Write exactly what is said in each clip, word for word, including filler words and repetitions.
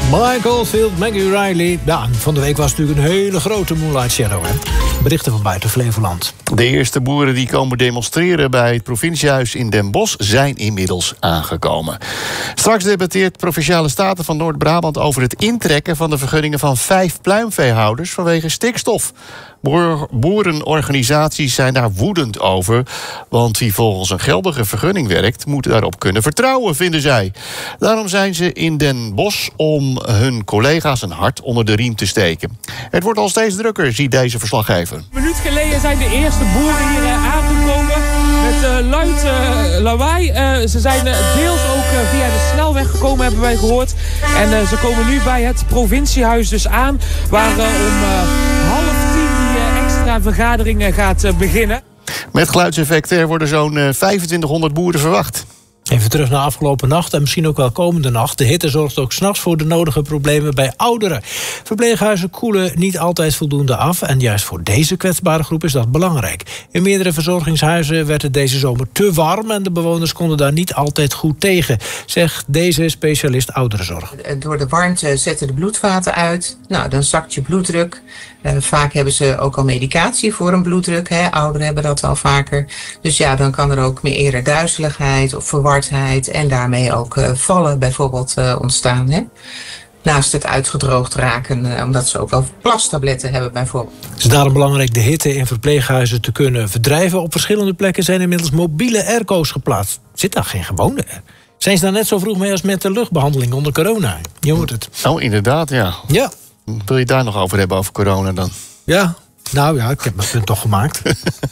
Michael Field, Maggie Riley. Ja, van de week was het natuurlijk een hele grote Moonlight Shadow. Hè? Berichten van buiten Flevoland. De eerste boeren die komen demonstreren bij het provinciehuis in Den Bosch zijn inmiddels aangekomen. Straks debatteert Provinciale Staten van Noord-Brabant over het intrekken van de vergunningen van vijf pluimveehouders vanwege stikstof. Boer, boerenorganisaties zijn daar woedend over, want wie volgens een geldige vergunning werkt, moet daarop kunnen vertrouwen, vinden zij. Daarom zijn ze in Den Bosch om hun collega's een hart onder de riem te steken. Het wordt al steeds drukker, ziet deze verslaggever. Een minuut geleden zijn de eerste boeren hier uh, aangekomen met uh, luid uh, lawaai. Uh, ze zijn uh, deels ook uh, via de snelweg gekomen, hebben wij gehoord. En uh, ze komen nu bij het provinciehuis dus aan, waar uh, om uh, half tien die uh, extra vergadering uh, gaat uh, beginnen. Met geluidseffecten er worden zo'n uh, vijfentwintighonderd boeren verwacht. Even terug naar afgelopen nacht en misschien ook wel komende nacht. De hitte zorgt ook 's nachts voor de nodige problemen bij ouderen. Verpleeghuizen koelen niet altijd voldoende af. En juist voor deze kwetsbare groep is dat belangrijk. In meerdere verzorgingshuizen werd het deze zomer te warm en de bewoners konden daar niet altijd goed tegen, zegt deze specialist ouderenzorg. Door de warmte zetten de bloedvaten uit. Nou, dan zakt je bloeddruk. Uh, vaak hebben ze ook al medicatie voor een bloeddruk. Hè? Ouderen hebben dat al vaker. Dus ja, dan kan er ook meer eerder duizeligheid of verwardheid en daarmee ook uh, vallen bijvoorbeeld uh, ontstaan. Hè? Naast het uitgedroogd raken, uh, omdat ze ook wel plastabletten hebben bijvoorbeeld. Het is daarom belangrijk de hitte in verpleeghuizen te kunnen verdrijven. Op verschillende plekken zijn inmiddels mobiele airco's geplaatst. Zit daar geen gewone? Zijn ze daar net zo vroeg mee als met de luchtbehandeling onder corona? Je hoort het. Oh, inderdaad, ja. Ja. Wil je het daar nog over hebben, over corona dan? Ja, nou ja, ik heb mijn punt toch gemaakt.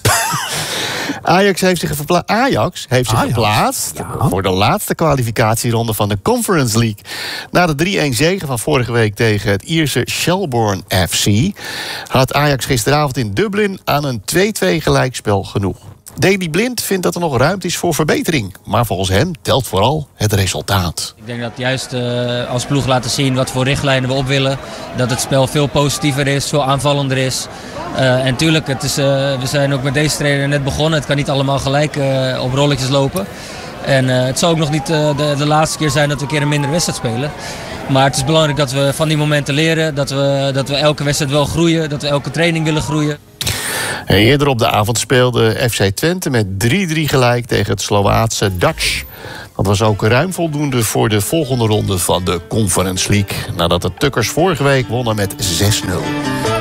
Ajax heeft zich, verpla- Ajax heeft zich Ajax. geplaatst Ja. voor de laatste kwalificatieronde van de Conference League. Na de drie-een zege van vorige week tegen het Ierse Shelbourne F C had Ajax gisteravond in Dublin aan een twee-twee gelijkspel genoeg. Daley Blind vindt dat er nog ruimte is voor verbetering. Maar volgens hem telt vooral het resultaat. Ik denk dat juist uh, als ploeg laten zien wat voor richtlijnen we op willen. Dat het spel veel positiever is, veel aanvallender is. Uh, en tuurlijk, het is, uh, we zijn ook met deze trainer net begonnen. Het kan niet allemaal gelijk uh, op rolletjes lopen. En uh, het zal ook nog niet uh, de, de laatste keer zijn dat we een keer een minder wedstrijd spelen. Maar het is belangrijk dat we van die momenten leren. Dat we, dat we elke wedstrijd wel groeien. Dat we elke training willen groeien. Eerder op de avond speelde F C Twente met drie-drie gelijk tegen het Slovaatse Dutch. Dat was ook ruim voldoende voor de volgende ronde van de Conference League. Nadat de Tukkers vorige week wonnen met zes nul.